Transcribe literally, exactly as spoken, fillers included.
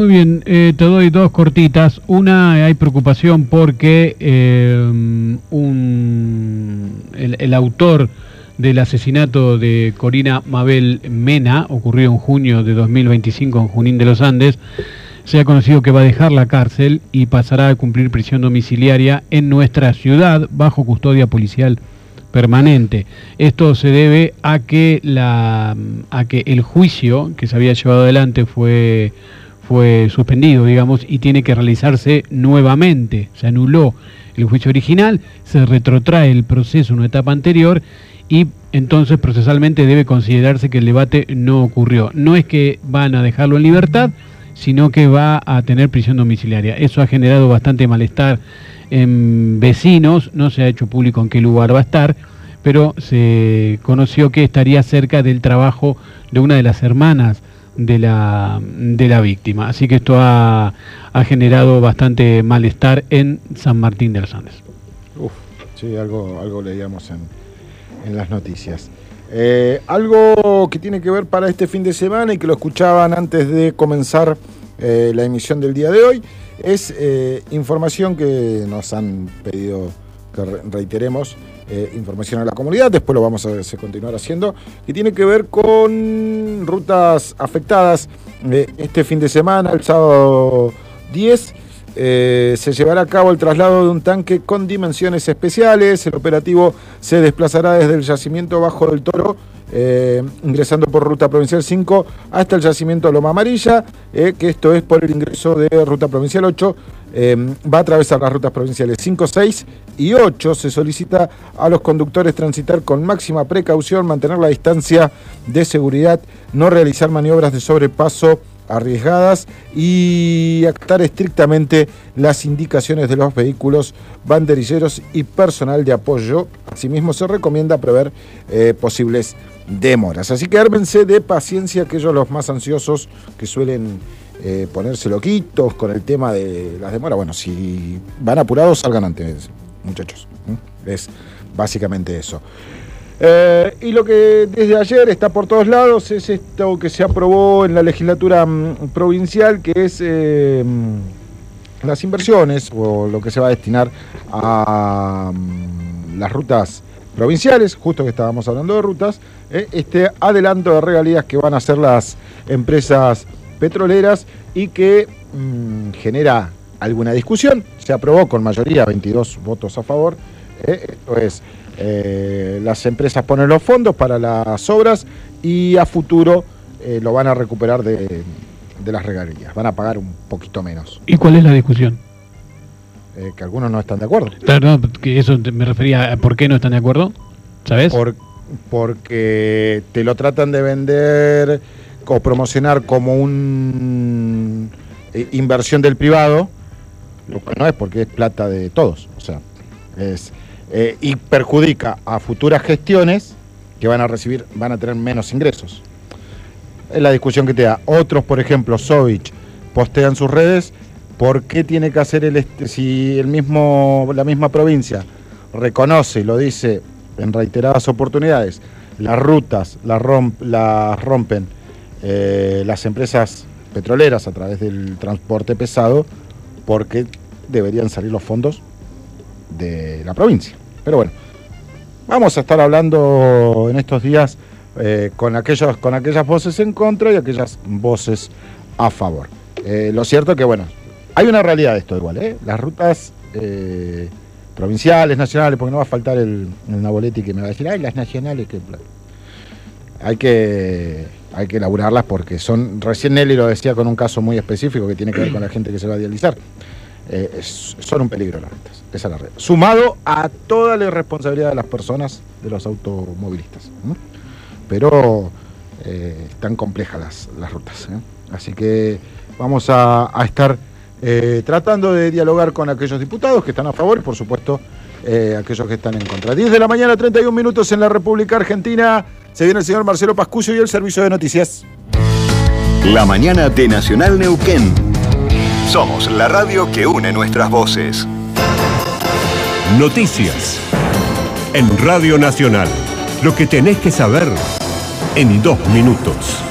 Muy bien, eh, te doy dos cortitas. Una, hay preocupación porque eh, un, el, el autor del asesinato de Corina Mabel Mena, ocurrido en junio de dos mil veinticinco en Junín de los Andes, se ha conocido que va a dejar la cárcel y pasará a cumplir prisión domiciliaria en nuestra ciudad bajo custodia policial permanente. Esto se debe a que la a que el juicio que se había llevado adelante fue fue suspendido, digamos, y tiene que realizarse nuevamente. Se anuló el juicio original, se retrotrae el proceso en una etapa anterior y entonces procesalmente debe considerarse que el debate no ocurrió. No es que van a dejarlo en libertad, sino que va a tener prisión domiciliaria. Eso ha generado bastante malestar en vecinos, no se ha hecho público en qué lugar va a estar, pero se conoció que estaría cerca del trabajo de una de las hermanas de la, de la víctima. Así que esto ha, ha generado bastante malestar en San Martín de los Andes. Uf, sí, algo, algo leíamos en, en las noticias. Eh, algo que tiene que ver para este fin de semana y que lo escuchaban antes de comenzar eh, la emisión del día de hoy, es eh, información que nos han pedido que reiteremos, eh, información a la comunidad, después lo vamos a, a continuar haciendo, que tiene que ver con rutas afectadas. Eh, este fin de semana, el sábado diez, eh, se llevará a cabo el traslado de un tanque con dimensiones especiales. El operativo se desplazará desde el yacimiento Bajo del Toro, Eh, ingresando por Ruta Provincial cinco hasta el yacimiento Loma Amarilla, eh, que esto es por el ingreso de Ruta Provincial ocho, eh, va a atravesar las rutas provinciales cinco, seis y ocho. Se solicita a los conductores transitar con máxima precaución, mantener la distancia de seguridad, no realizar maniobras de sobrepaso arriesgadas y acatar estrictamente las indicaciones de los vehículos, banderilleros y personal de apoyo. Asimismo, se recomienda prever eh, posibles demoras. Así que ármense de paciencia aquellos los más ansiosos que suelen eh, ponerse loquitos con el tema de las demoras. Bueno, si van apurados, salgan antes, muchachos. ¿eh? Es básicamente eso. Eh, y lo que desde ayer está por todos lados es esto que se aprobó en la legislatura mm, provincial, que es eh, las inversiones o lo que se va a destinar a mm, las rutas provinciales, justo que estábamos hablando de rutas, eh, este adelanto de regalías que van a hacer las empresas petroleras y que mm, genera alguna discusión. Se aprobó con mayoría, veintidós votos a favor. Eh, esto es, eh, las empresas ponen los fondos para las obras y a futuro eh, lo van a recuperar de, de las regalías. Van a pagar un poquito menos. ¿Y cuál es la discusión? Eh, que algunos no están de acuerdo. Claro, no, que eso me refería a por qué no están de acuerdo, ¿sabes? Por, porque te lo tratan de vender o promocionar como una eh, inversión del privado, lo cual no es, porque es plata de todos. O sea, es eh, y perjudica a futuras gestiones que van a recibir, van a tener menos ingresos. Es la discusión que te da. Otros, por ejemplo, Sovich, postean sus redes. ¿Por qué tiene que hacer el este, si el mismo, la misma provincia reconoce y lo dice en reiteradas oportunidades, las rutas las, romp, las rompen eh, las empresas petroleras a través del transporte pesado? ¿Por qué deberían salir los fondos de la provincia? Pero bueno, vamos a estar hablando en estos días eh, con, aquellos, con aquellas voces en contra y aquellas voces a favor. Eh, lo cierto es que, bueno, hay una realidad de esto igual, ¿eh? Las rutas eh, provinciales, nacionales, porque no va a faltar el, el Naboletti que me va a decir, ay, las nacionales, que hay que hay que elaborarlas porque son, recién Nelly lo decía con un caso muy específico que tiene que ver con la gente que se va a dializar. Eh, es, son un peligro las rutas, esa es la red. Sumado a toda la irresponsabilidad de las personas, de los automovilistas. ¿eh? Pero eh, están complejas las, las rutas. ¿eh? Así que vamos a, a estar eh, tratando de dialogar con aquellos diputados que están a favor y, por supuesto, eh, aquellos que están en contra. diez de la mañana, treinta y un minutos en la República Argentina. Se viene el señor Marcelo Pascucio y el servicio de noticias. La mañana de Nacional Neuquén. Somos la radio que une nuestras voces. Noticias. En Radio Nacional. Lo que tenés que saber en dos minutos.